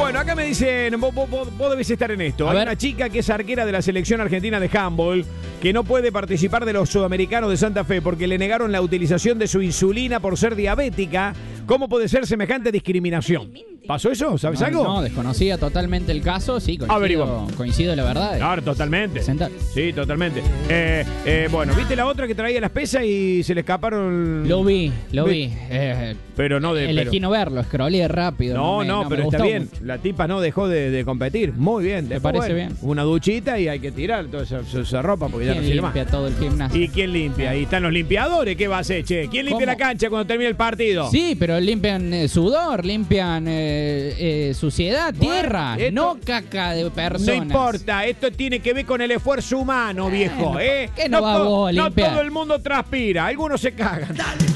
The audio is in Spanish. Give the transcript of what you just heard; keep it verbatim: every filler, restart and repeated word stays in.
Bueno, acá me dicen, vos, vos, vos, vos debés estar en esto. A Hay ver. una chica que es arquera de la selección argentina de handball que no puede participar de los sudamericanos de Santa Fe porque le negaron la utilización de su insulina por ser diabética. ¿Cómo puede ser semejante discriminación? ¿Pasó eso? ¿Sabes no, algo? No, desconocía totalmente el caso. Sí, coincido, Averiguamos. coincido la verdad. Claro, totalmente. Sentar. Sí, totalmente. Eh, eh, bueno, ¿viste la otra que traía las pesas y se le escaparon? Lo vi, lo Vi- vi. Eh, Pero no de... elegí pero- no verlo, scrollé rápido. No, me- no, me pero está gustó bien. mucho. La tipa no dejó de, de competir. Muy bien. Después, parece bueno, bien? Una duchita y hay que tirar toda esa, esa- esa ropa porque ya no ¿Quién sirve más. limpia todo el gimnasio? ¿Y quién limpia? Ahí están los limpiadores. ¿Qué va a hacer, che? ¿Quién limpia ¿Cómo? la cancha cuando termine el partido? Sí, pero limpian eh, sudor, limpian eh, eh, suciedad, Bueno, tierra, esto- no caca de No personas. importa, esto tiene que ver con el esfuerzo humano, viejo, Bueno, ¿eh? ¿qué no va to- vos a no limpiar? todo el mundo transpira, algunos se cagan.